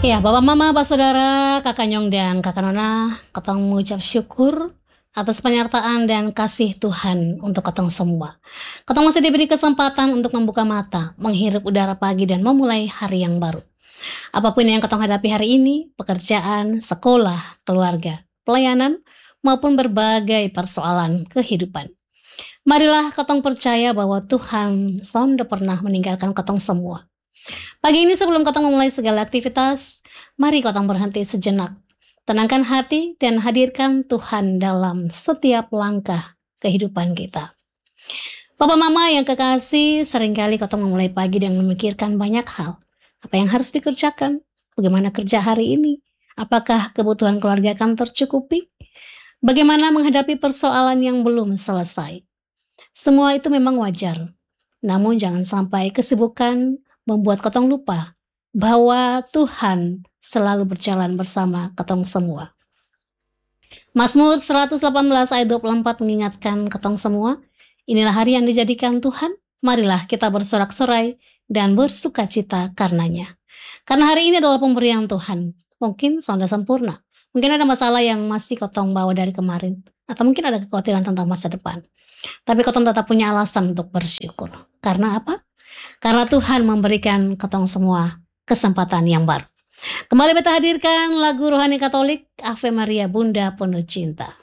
Ya, Bapak Mama, Pak Saudara, Kakak Nyong dan Kakak Nona, katong mengucap syukur atas penyertaan dan kasih Tuhan untuk katong semua. Katong masih diberi kesempatan untuk membuka mata, menghirup udara pagi dan memulai hari yang baru. Apapun yang katong hadapi hari ini, pekerjaan, sekolah, keluarga, pelayanan, maupun berbagai persoalan kehidupan. Marilah katong percaya bahwa Tuhan sonde pernah meninggalkan katong semua. Pagi ini sebelum katong memulai segala aktivitas, mari katong berhenti sejenak. Tenangkan hati dan hadirkan Tuhan dalam setiap langkah kehidupan kita. Papa Mama yang kekasih, seringkali katong memulai pagi dan memikirkan banyak hal. Apa yang harus dikerjakan? Bagaimana kerja hari ini? Apakah kebutuhan keluarga akan tercukupi? Bagaimana menghadapi persoalan yang belum selesai? Semua itu memang wajar. Namun jangan sampai kesibukan membuat katong lupa bahwa Tuhan selalu berjalan bersama katong semua. Mazmur 118 ayat 24 mengingatkan katong semua, inilah hari yang dijadikan Tuhan, marilah kita bersorak-sorai dan bersuka cita karenanya. Karena hari ini adalah pemberian Tuhan, mungkin sudah sempurna, mungkin ada masalah yang masih katong bawa dari kemarin, atau mungkin ada kekhawatiran tentang masa depan. Tapi katong tetap punya alasan untuk bersyukur. Karena apa? Karena Tuhan memberikan katong semua kesempatan yang baru. Kembali kita hadirkan lagu rohani Katolik, Ave Maria Bunda Penuh Cinta.